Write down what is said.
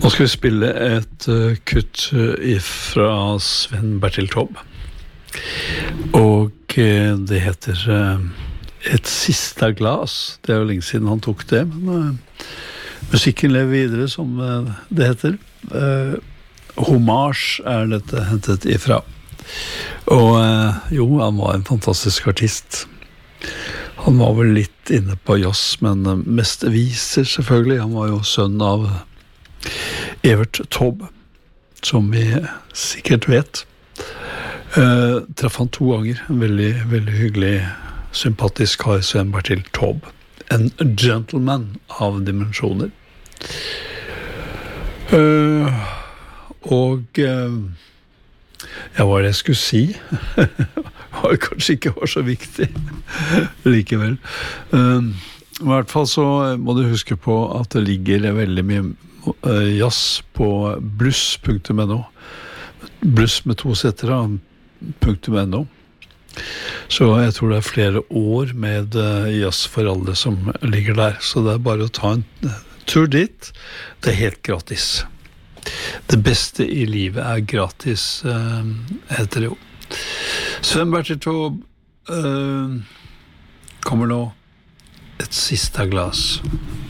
Nå skal vi spille et kutt fra Sven Bertil Taube. Og det heter Et sista glas. Det jo lenge siden han tok det, men musikken lever videre, som det heter. Hommage dette hentet ifra. Og jo, han var en fantastisk artist. Han var vel litt inne på jazz, men mest viser selvfølgelig. Han var jo sønn av Evert Taube, som vi sikkert vet. Traff han 2 ganger. En veldig, veldig hyggelig, sympatisk kar, Sven Bertil Taube. En gentleman av dimensjoner. Og ja, hva det jeg skulle si? Var kanskje ikke var så viktig likevel. I hvert fall så må du huske på at det ligger veldig mye jazz på bluss.no. Bluss med 2 setter av .no. Så jeg tror det flere år med jazz for alle som ligger der. Så det bare å ta en tur dit. Det helt gratis. Det beste i livet gratis, heter det jo. Sven Bertil Taube kommer nå Et sista glas.